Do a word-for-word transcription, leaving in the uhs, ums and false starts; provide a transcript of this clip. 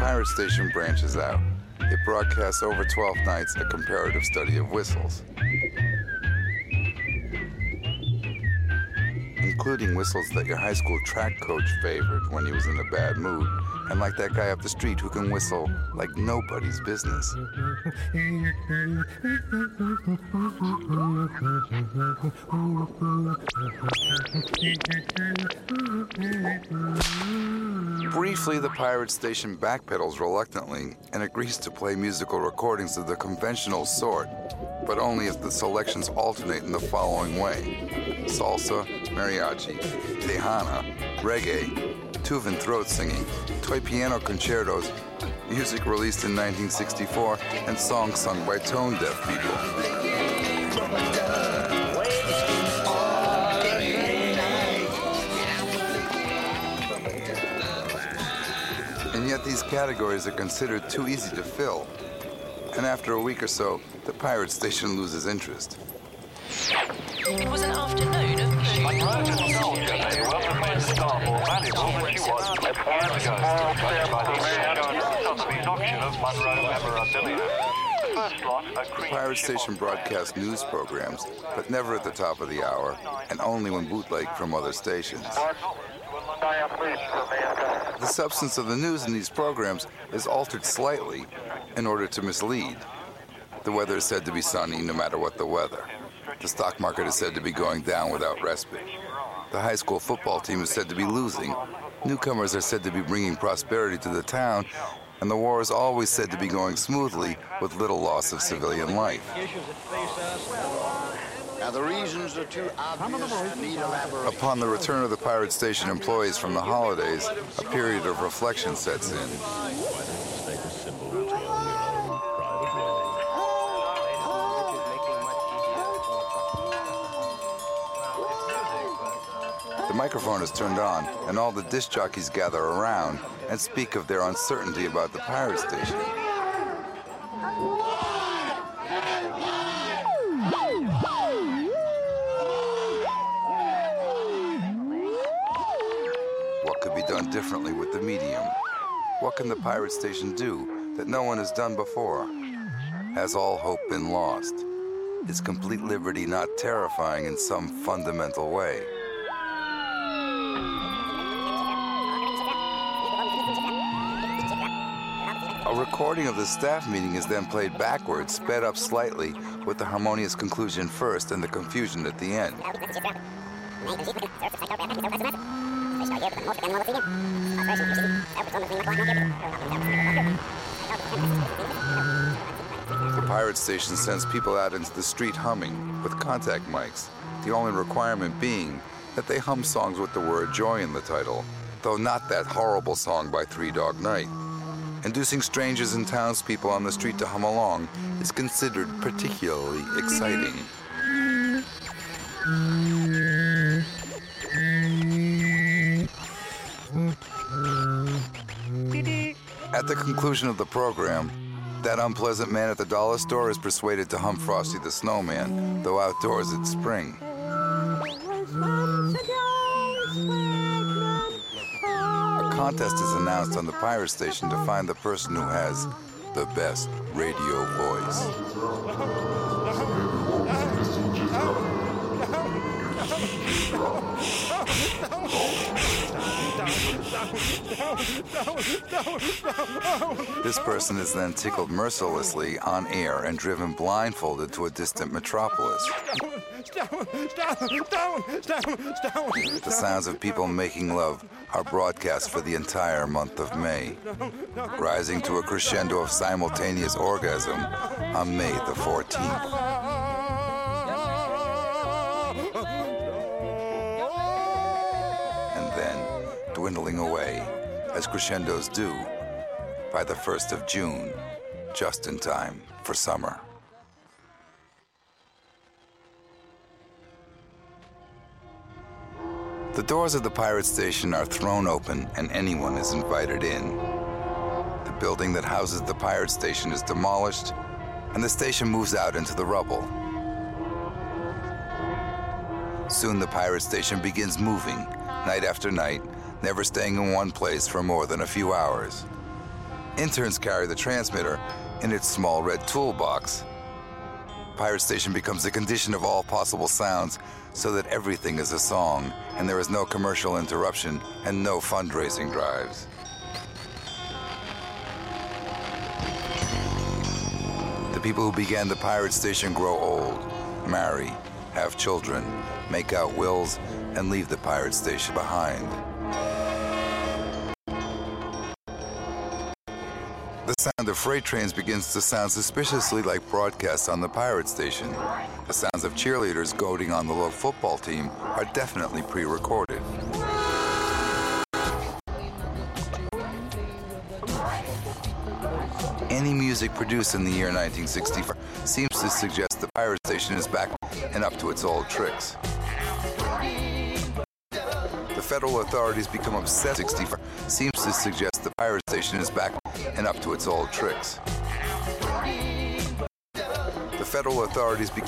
Pirate Station branches out. It broadcasts over twelve nights a comparative study of whistles, including whistles that your high school track coach favored when he was in a bad mood, and like that guy up the street who can whistle like nobody's business. Briefly, the Pirate Station backpedals reluctantly and agrees to play musical recordings of the conventional sort, but only if the selections alternate in the following way: salsa, mariachi, tejana, reggae, Tuvan throat singing, toy piano concertos, music released in nineteen sixty-four, and songs sung by tone-deaf people. And yet these categories are considered too easy to fill. And after a week or so, the Pirate Station loses interest. It was an afternoon of blue. Monroe just told you that you will remain far more valuable than she was a year ago, judged by the Sotheby's auction of Monroe memorabilia. First lot, a The Pirate Station broadcasts news programs, but never at the top of the hour, and only when bootlegged from other stations. The substance of the news in these programs is altered slightly in order to mislead. The weather is said to be sunny no matter what the weather. The stock market is said to be going down without respite. The high school football team is said to be losing. Newcomers are said to be bringing prosperity to the town, and the war is always said to be going smoothly with little loss of civilian life. Now the reasons are too obvious, need elaboration. Upon the return of the Pirate Station employees from the holidays, a period of reflection sets in. The microphone is turned on, and all the disc jockeys gather around and speak of their uncertainty about the Pirate Station. What could be done differently with the medium? What can the Pirate Station do that no one has done before? Has all hope been lost? Is complete liberty not terrifying in some fundamental way? A recording of the staff meeting is then played backwards, sped up slightly, with the harmonious conclusion first and the confusion at the end. The Pirate Station sends people out into the street humming, with contact mics, the only requirement being that they hum songs with the word joy in the title, though not that horrible song by Three Dog Night. Inducing strangers and townspeople on the street to hum along is considered particularly exciting. At the conclusion of the program, that unpleasant man at the dollar store is persuaded to hum Frosty the Snowman, though outdoors it's spring. A contest is announced on the Pirate Station to find the person who has the best radio voice. This person is then tickled mercilessly on air and driven blindfolded to a distant metropolis. The sounds of people making love are broadcast for the entire month of May, rising to a crescendo of simultaneous orgasm on May the fourteenth. And then dwindling away, as crescendos do, by the first of June, just in time for summer. The doors of the Pirate Station are thrown open and anyone is invited in. The building that houses the Pirate Station is demolished and the station moves out into the rubble. Soon the Pirate Station begins moving, night after night, never staying in one place for more than a few hours. Interns carry the transmitter in its small red toolbox. Pirate Station becomes the condition of all possible sounds so that everything is a song and there is no commercial interruption and no fundraising drives. The people who began the Pirate Station grow old, marry, have children, make out wills, and leave the Pirate Station behind. The sound of freight trains begins to sound suspiciously like broadcasts on the Pirate Station. The sounds of cheerleaders goading on the local football team are definitely pre-recorded. Any music produced in the year nineteen sixty-four seems to suggest the Pirate Station is back and up to its old tricks. The federal authorities become obsessed. sixty-four seems to suggest the Pirate Station is back and up to its old tricks. The federal authorities become